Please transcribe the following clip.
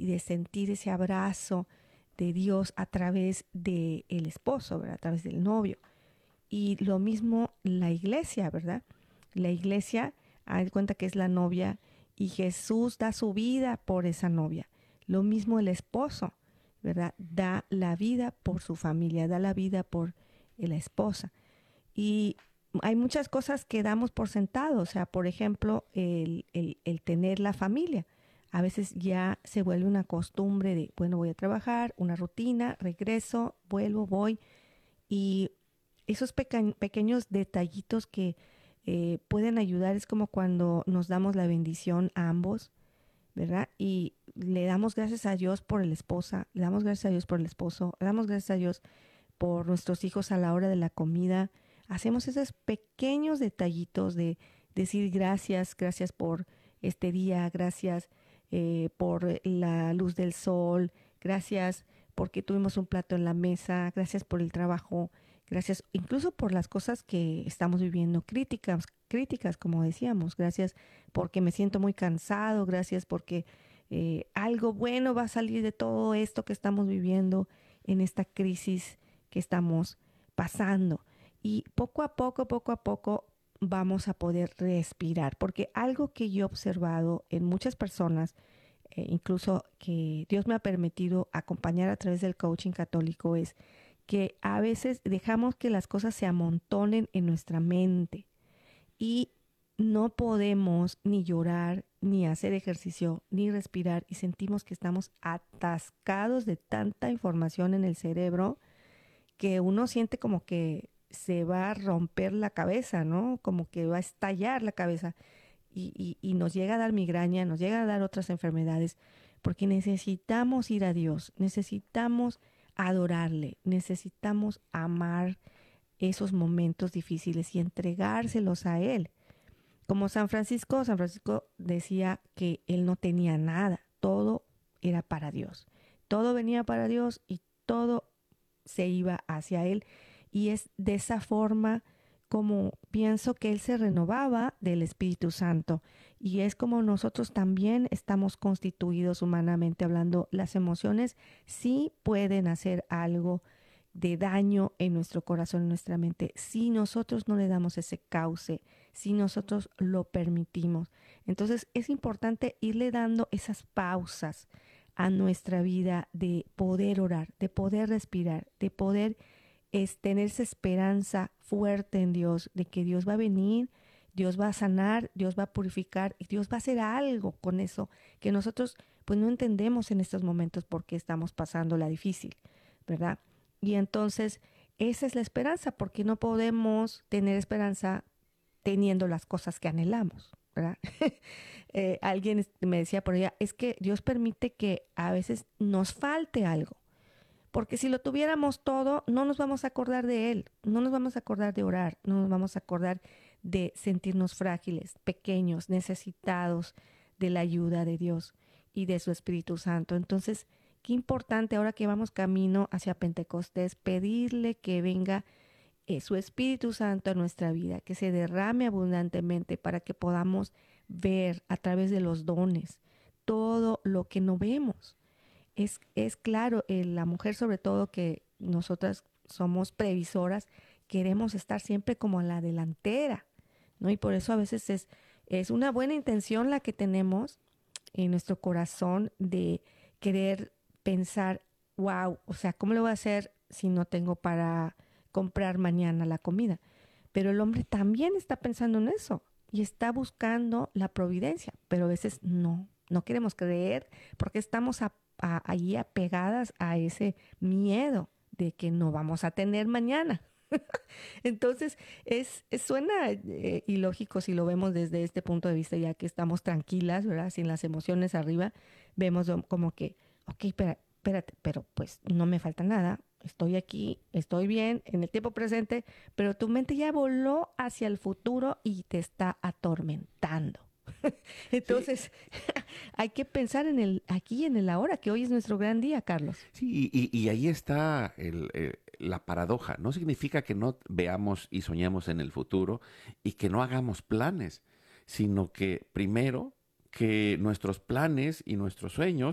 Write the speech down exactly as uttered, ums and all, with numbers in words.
y de sentir ese abrazo de Dios a través del esposo, ¿verdad? A través del novio. Y lo mismo la iglesia, ¿verdad? La iglesia, haz de cuenta que es la novia y Jesús da su vida por esa novia. Lo mismo el esposo, ¿verdad? Da la vida por su familia, da la vida por la esposa. Y hay muchas cosas que damos por sentado, o sea, por ejemplo, el, el, el tener la familia. A veces ya se vuelve una costumbre de, bueno, voy a trabajar, una rutina, regreso, vuelvo, voy. Y esos peca- pequeños detallitos que eh, pueden ayudar es como cuando nos damos la bendición a ambos, ¿verdad? Y le damos gracias a Dios por la esposa, le damos gracias a Dios por el esposo, le damos gracias a Dios por nuestros hijos a la hora de la comida. Hacemos esos pequeños detallitos de decir gracias, gracias por este día, gracias eh, por la luz del sol, gracias porque tuvimos un plato en la mesa, gracias por el trabajo, gracias incluso por las cosas que estamos viviendo críticas, críticas como decíamos, gracias porque me siento muy cansado, gracias porque eh, algo bueno va a salir de todo esto que estamos viviendo en esta crisis que estamos pasando. Y poco a poco, poco a poco vamos a poder respirar, porque algo que yo he observado en muchas personas, eh, incluso que Dios me ha permitido acompañar a través del coaching católico, es que a veces dejamos que las cosas se amontonen en nuestra mente y no podemos ni llorar, ni hacer ejercicio, ni respirar y sentimos que estamos atascados de tanta información en el cerebro que uno siente como que se va a romper la cabeza, ¿no? Como que va a estallar la cabeza y, y, y nos llega a dar migraña, nos llega a dar otras enfermedades, porque necesitamos ir a Dios, necesitamos adorarle, necesitamos amar esos momentos difíciles y entregárselos a Él. Como San Francisco, San Francisco decía que él no tenía nada, todo era para Dios, todo venía para Dios y todo se iba hacia Él. Y es de esa forma como pienso que Él se renovaba del Espíritu Santo. Y es como nosotros también estamos constituidos humanamente hablando. Las emociones sí pueden hacer algo de daño en nuestro corazón, en nuestra mente, si nosotros no le damos ese cauce, si nosotros lo permitimos. Entonces es importante irle dando esas pausas a nuestra vida de poder orar, de poder respirar, de poder es, tener esa esperanza fuerte en Dios, de que Dios va a venir, Dios va a sanar, Dios va a purificar y Dios va a hacer algo con eso que nosotros pues no entendemos en estos momentos porque estamos pasando la difícil, ¿verdad? Y entonces esa es la esperanza, porque no podemos tener esperanza teniendo las cosas que anhelamos, ¿verdad? eh, alguien me decía por allá, es que Dios permite que a veces nos falte algo, porque si lo tuviéramos todo, no nos vamos a acordar de Él, no nos vamos a acordar de orar, no nos vamos a acordar de sentirnos frágiles, pequeños, necesitados de la ayuda de Dios y de su Espíritu Santo. Entonces, qué importante ahora que vamos camino hacia Pentecostés, pedirle que venga eh, su Espíritu Santo a nuestra vida, que se derrame abundantemente para que podamos ver a través de los dones todo lo que no vemos. Es, es claro, eh, la mujer sobre todo que nosotras somos previsoras, queremos estar siempre como a la delantera, ¿no? Y por eso a veces es, es una buena intención la que tenemos en nuestro corazón de querer pensar, wow, o sea, ¿cómo lo voy a hacer si no tengo para comprar mañana la comida? Pero el hombre también está pensando en eso y está buscando la providencia, pero a veces no, no queremos creer porque estamos a, a, ahí apegadas a ese miedo de que no vamos a tener mañana. Entonces, es, es suena eh, ilógico si lo vemos desde este punto de vista, ya que estamos tranquilas, ¿verdad? Sin las emociones arriba, vemos como que, ok, espera, espérate, pero pues no me falta nada, estoy aquí, estoy bien en el tiempo presente, pero tu mente ya voló hacia el futuro y te está atormentando. Sí, Entonces, hay que pensar en el aquí, en el ahora, que hoy es nuestro gran día, Carlos. sí, y, y ahí está el, eh, la paradoja. No significa que no veamos y soñemos en el futuro y que no hagamos planes, sino que primero que nuestros planes y nuestros sueños